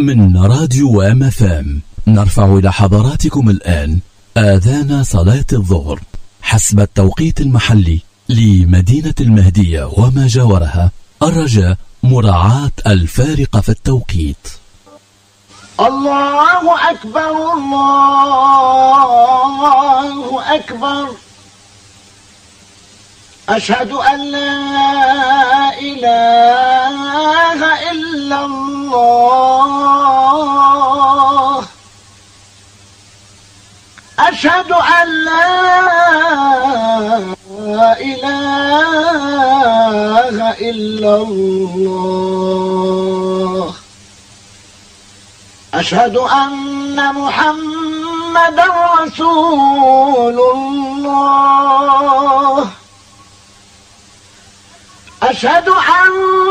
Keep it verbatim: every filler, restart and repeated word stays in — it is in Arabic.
من راديو ام اف ام نرفع إلى حضراتكم الآن آذان صلاة الظهر حسب التوقيت المحلي لمدينة المهدية وما جاورها، الرجاء مراعاة الفارق في التوقيت. الله أكبر الله أكبر، أشهد أن لا إله إلا الله، أشهد أن لا إله إلا الله، أشهد أن محمدا رسول الله، أشهد أن